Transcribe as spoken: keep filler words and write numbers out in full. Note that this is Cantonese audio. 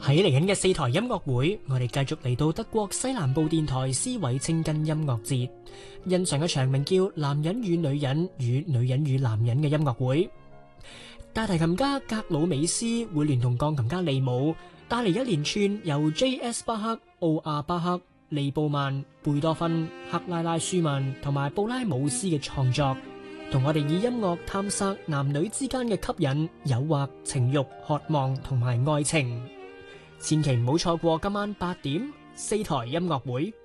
喺嚟緊嘅四台音樂會，我哋繼續嚟到德國西南部電台斯韋清根音樂節，欣賞一場名叫《男人與女人與女人與男人》嘅音樂會。大提琴家格魯美斯會聯同鋼琴家利姆帶嚟一連串由 J S 巴克、奧亞巴克、利布曼、貝多芬、克拉拉舒曼同埋布拉姆斯嘅創作，同我哋以音樂探索男女之間嘅吸引、誘惑、情慾、渴望同埋愛情。千祈唔好錯過今晚八點四台音樂會。